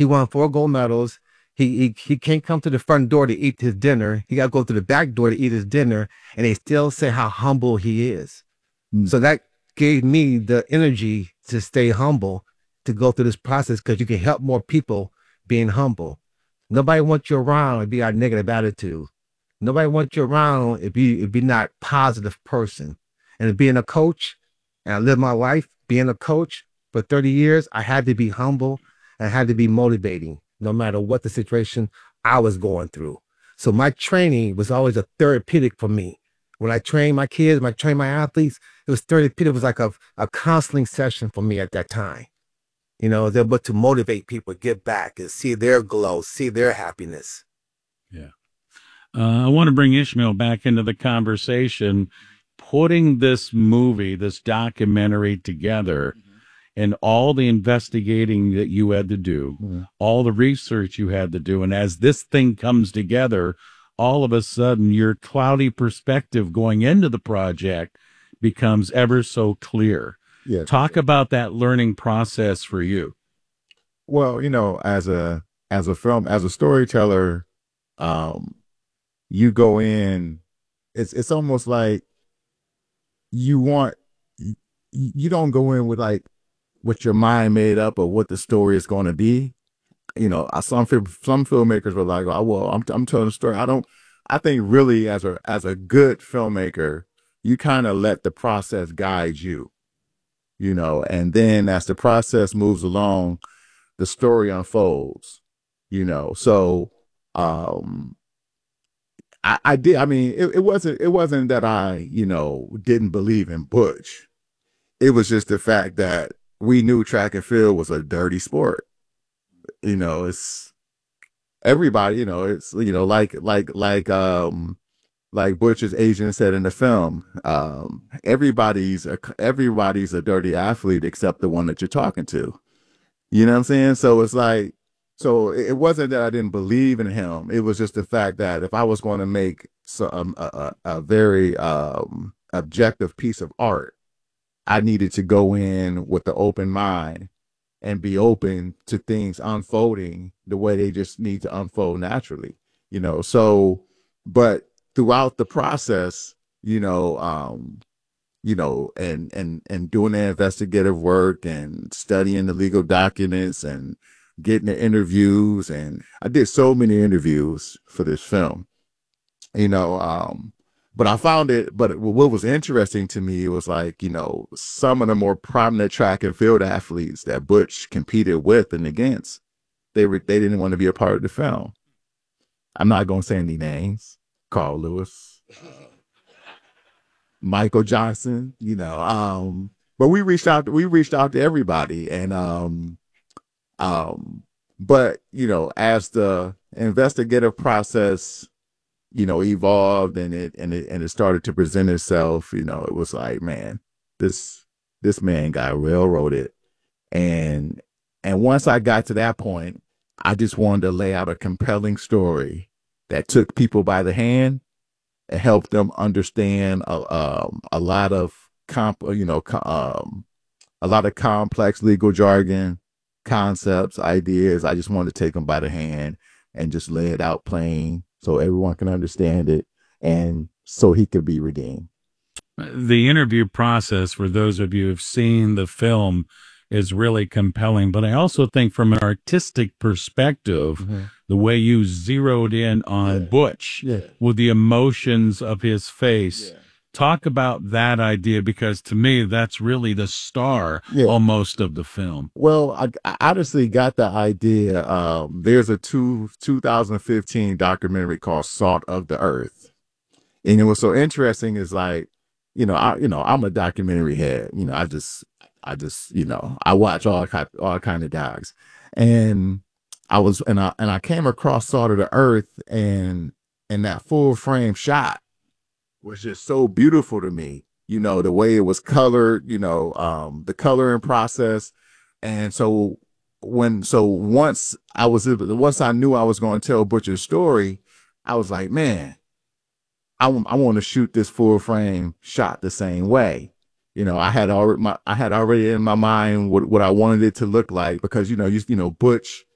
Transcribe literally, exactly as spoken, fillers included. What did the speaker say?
He won four gold medals. He, he he can't come to the front door to eat his dinner. He got to go to the back door to eat his dinner, and they still say how humble he is. Mm. So that gave me the energy to stay humble, to go through this process, because you can help more people being humble. Nobody wants you around if you got a negative attitude. Nobody wants you around if you if you're not a positive person. And being a coach, and I lived my life being a coach for thirty years, I had to be humble and I had to be motivating, no matter what the situation I was going through. So my training was always a therapeutic for me. When I trained my kids, when I trained my athletes, it was therapeutic. It was like a, a counseling session for me at that time. You know, they're able to motivate people, get back and see their glow, see their happiness. Yeah. Uh, I want to bring Ishmael back into the conversation. Putting this movie, this documentary together, mm-hmm. and all the investigating that you had to do, mm-hmm. all the research you had to do, and as this thing comes together, all of a sudden your cloudy perspective going into the project becomes ever so clear. Yeah. Talk about that learning process for you. Well, you know, as a as a film, as a storyteller, um, you go in, it's it's almost like you want, you don't go in with like with your mind made up of what the story is going to be. You know, some some filmmakers were like, "Oh, well, I'm I'm telling a story." I don't. I think really, as a as a good filmmaker, you kind of let the process guide you. You know, and then as the process moves along, the story unfolds. You know, so um, I, I did. I mean, it, it wasn't. It wasn't that I, you know, didn't believe in Butch. It was just the fact that we knew track and field was a dirty sport. You know, it's everybody, you know, it's, you know, like, like, like, um, like Butch's agent said in the film, um, everybody's, a, everybody's a dirty athlete except the one that you're talking to. You know what I'm saying? So it's like, so it wasn't that I didn't believe in him. It was just the fact that if I was going to make some, a, a, a very, um, objective piece of art, I needed to go in with the open mind and be open to things unfolding the way they just need to unfold naturally, you know? So, but throughout the process, you know, um, you know, and, and, and doing the investigative work and studying the legal documents and getting the interviews. And I did so many interviews for this film, you know, um, but I found it, but what was interesting to me was like, you know, some of the more prominent track and field athletes that Butch competed with and against, they were, they didn't want to be a part of the film. I'm not going to say any names. Carl Lewis, Michael Johnson, you know, um, but we reached out, we reached out to everybody. And, um, um, but, you know, as the investigative process, you know, evolved and it, and it, and it started to present itself, you know, it was like, man, this, this man got railroaded. And, and once I got to that point, I just wanted to lay out a compelling story that took people by the hand and helped them understand a, um, a lot of comp, you know, um, a lot of complex legal jargon, concepts, ideas. I just wanted to take them by the hand and just lay it out plain, so everyone can understand it and so he could be redeemed. The interview process, for those of you who've seen the film, is really compelling. But I also think from an artistic perspective, mm-hmm. the way you zeroed in on yeah. Butch yeah. with the emotions of his face, yeah. talk about that idea, because to me, that's really the star yeah. almost of the film. Well, I, I honestly got the idea. Um, there's a two, two thousand fifteen documentary called Salt of the Earth. And it was so interesting is like, you know, I, you know, I'm a documentary head, you know, I just, I just, you know, I watch all, all kind of docs, and I was, and I, and I came across Salt of the Earth, and, and that full frame shot was just so beautiful to me, you know, the way it was colored, you know, um, the coloring process. And so when, so once I was, once I knew I was going to tell Butch's story, I was like, man, I, I want to shoot this full frame shot the same way. You know, I had already, my, I had already in my mind what, what I wanted it to look like, because, you know, you, you know, Butch,